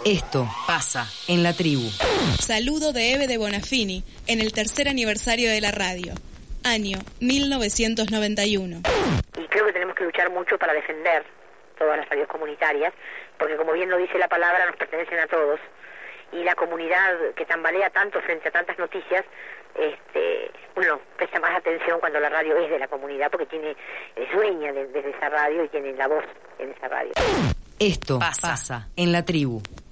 Esto pasa en la tribu. Saludo de Eve de Bonafini en el tercer aniversario de la radio, año 1991. Y creo que tenemos que luchar mucho para defender todas las radios comunitarias, porque como bien lo dice la palabra, nos pertenecen a todos. Y la comunidad que tambalea tanto frente a tantas noticias, presta más atención cuando la radio es de la comunidad, porque es dueña de esa radio y tiene la voz en esa radio. Esto pasa en la tribu.